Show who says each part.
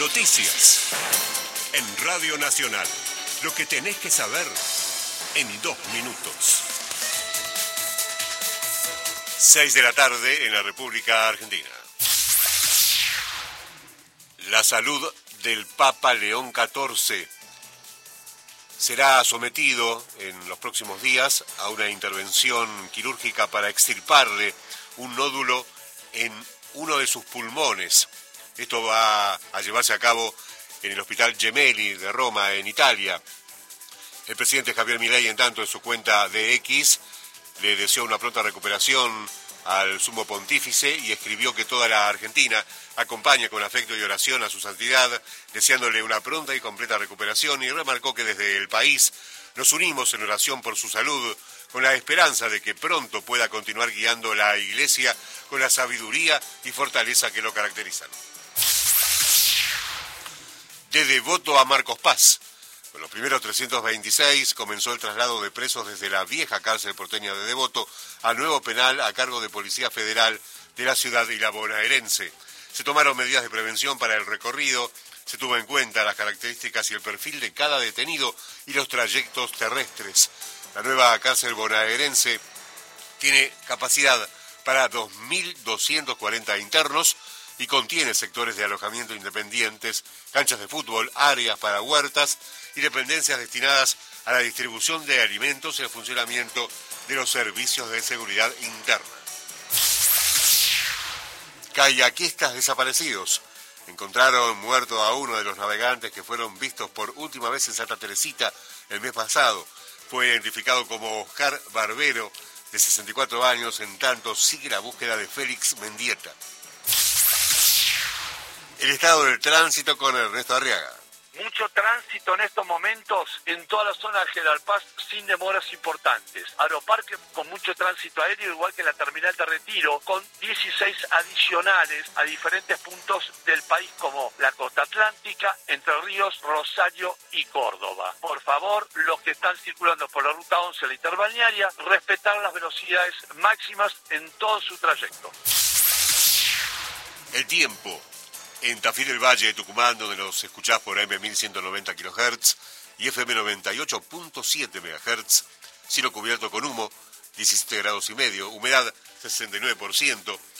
Speaker 1: Noticias. En Radio Nacional. Lo que tenés que saber en 2 minutos. 6 de la tarde en la República Argentina. La salud del Papa León XIV será sometido en los próximos días a una intervención quirúrgica para extirparle un nódulo en uno de sus pulmones. Esto va a llevarse a cabo en el Hospital Gemelli de Roma, en Italia. El presidente Javier Milei, en tanto, en su cuenta de X, le deseó una pronta recuperación al sumo pontífice y escribió que toda la Argentina acompaña con afecto y oración a su santidad, deseándole una pronta y completa recuperación, y remarcó que desde el país nos unimos en oración por su salud, con la esperanza de que pronto pueda continuar guiando la Iglesia con la sabiduría y fortaleza que lo caracterizan. De Devoto a Marcos Paz. Con los primeros 326 comenzó el traslado de presos desde la vieja cárcel porteña de Devoto al nuevo penal a cargo de Policía Federal de la ciudad y la bonaerense. Se tomaron medidas de prevención para el recorrido, se tuvo en cuenta las características y el perfil de cada detenido y los trayectos terrestres. La nueva cárcel bonaerense tiene capacidad para 2.240 internos y contiene sectores de alojamiento independientes, canchas de fútbol, áreas para huertas y dependencias destinadas a la distribución de alimentos y el funcionamiento de los servicios de seguridad interna. Kayakistas desaparecidos. Encontraron muerto a uno de los navegantes que fueron vistos por última vez en Santa Teresita el mes pasado. Fue identificado como Oscar Barbero, de 64 años, en tanto sigue la búsqueda de Félix Mendieta. El estado del tránsito con Ernesto Arriaga.
Speaker 2: Mucho tránsito en estos momentos en toda la zona de General Paz sin demoras importantes. Aeroparque con mucho tránsito aéreo, igual que la terminal de Retiro, con 16 adicionales a diferentes puntos del país como la costa atlántica, Entre Ríos, Rosario y Córdoba. Por favor, los que están circulando por la ruta 11, la interbalnearia, respetar las velocidades máximas en todo su trayecto.
Speaker 1: El tiempo. En Tafí del Valle de Tucumán, donde nos escuchás por AM 1190 kHz y FM 98.7 MHz, cielo cubierto con humo, 17 grados y medio, humedad 69%,